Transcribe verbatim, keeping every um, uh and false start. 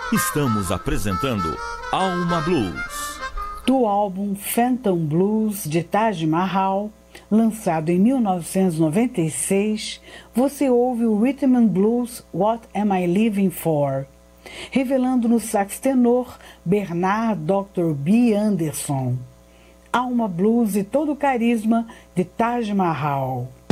Estamos apresentando Alma Blues. Do álbum Phantom Blues de Taj Mahal, lançado em mil novecentos e noventa e seis, você ouve o Rhythm and Blues What Am I Living For? Revelando no sax tenor Bernard doutor B. Anderson. Alma Blues e todo o carisma de Taj Mahal.